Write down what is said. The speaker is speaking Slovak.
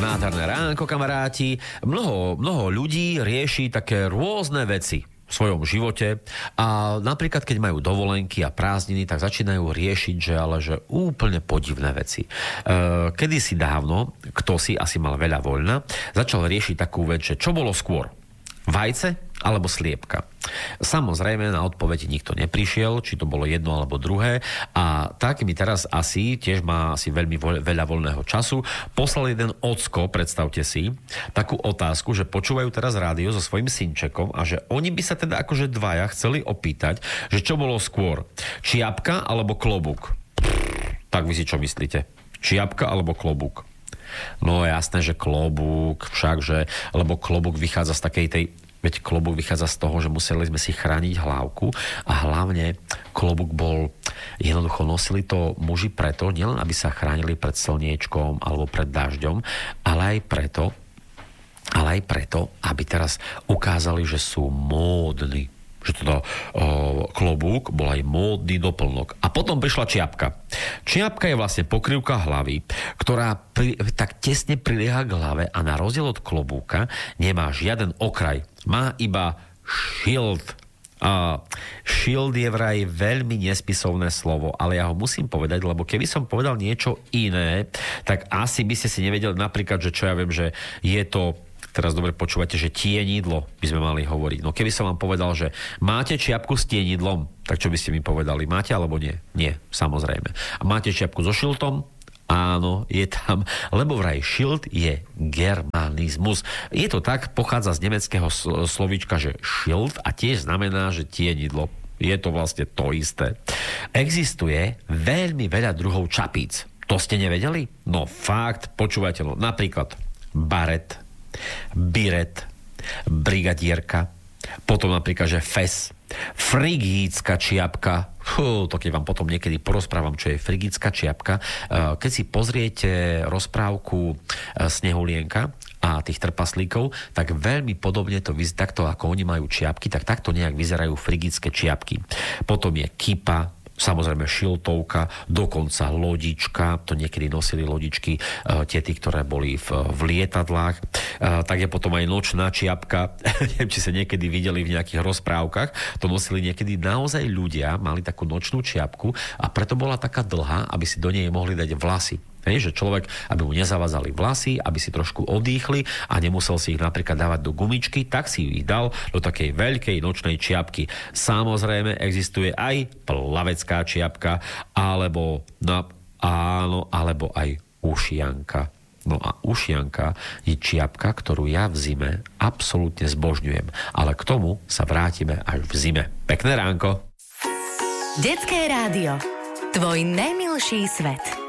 Nádherné ránko, kamaráti. Mnoho ľudí rieši také rôzne veci v svojom živote a napríklad, keď majú dovolenky a prázdniny, tak začínajú riešiť, že úplne podivné veci. Kedysi dávno, kto si asi mal veľa voľna, začal riešiť takú vec, že čo bolo skôr? Vajce alebo sliepka? Samozrejme, na odpoveď nikto neprišiel, či to bolo jedno alebo druhé. A tak mi teraz tiež má veľmi veľa voľného času, poslal jeden ocko, predstavte si, takú otázku, že počúvajú teraz rádio so svojím synčekom a že oni by sa teda akože dvaja chceli opýtať, že čo bolo skôr? Čiapka alebo klobúk? Tak vy si čo myslíte? Čiapka alebo klobúk? No jasné, že klobúk, lebo klobúk vychádza z takej tej, veď klobúk vychádza z toho, že museli sme si chrániť hlávku a hlavne klobúk jednoducho nosili to muži preto, nielen aby sa chránili pred slniečkom alebo pred dažďom, ale aj preto, aby teraz ukázali, že sú módni. Že teda klobúk bol aj módny doplnok. A potom prišla čiapka. Čiapka je vlastne pokrývka hlavy, ktorá tak tesne prilieha k hlave a na rozdiel od klobúka nemá žiaden okraj. Má iba šild. Šild je vraj veľmi nespisovné slovo, ale ja ho musím povedať, lebo keby som povedal niečo iné, tak asi by ste si nevedeli napríklad, že čo ja viem, že je to. Teraz dobre počúvate, že tienidlo by sme mali hovoriť. No keby som vám povedal, že máte čiapku s tienidlom, tak čo by ste mi povedali? Máte alebo nie? Nie, samozrejme. A máte čiapku so šiltom? Áno, je tam, lebo vraj šilt je germanizmus. Je to tak, pochádza z nemeckého slovíčka, že šilt a tiež znamená, že tienidlo. Je to vlastne to isté. Existuje veľmi veľa druhov čapíc. To ste nevedeli? No fakt, počúvajte, no napríklad baret, biret, brigadierka, potom napríklad, že fes, frigícka čiapka, to keď vám potom niekedy porozprávam, čo je frigícka čiapka. Keď si pozriete rozprávku Snehulienka a tých trpaslíkov, tak veľmi podobne to vyzerá, takto ako oni majú čiapky, tak takto nejak vyzerajú frigícké čiapky. Potom je kipa, samozrejme šiltovka, dokonca lodička, to niekedy nosili lodičky tie, ktoré boli v lietadlách, tak je potom aj nočná čiapka, neviem, či sa niekedy videli v nejakých rozprávkach, to nosili niekedy naozaj ľudia, mali takú nočnú čiapku a preto bola taká dlhá, aby si do nej mohli dať vlasy. Že človek, aby mu nezavazali vlasy, aby si trošku odýchli a nemusel si ich napríklad dávať do gumičky, tak si ich dal do takej veľkej nočnej čiapky. Samozrejme, existuje aj plavecká čiapka, alebo aj ušianka. No a ušianka je čiapka, ktorú ja v zime absolútne zbožňujem. Ale k tomu sa vrátime až v zime. Pekné ránko. Detské rádio. Tvoj najmilší svet.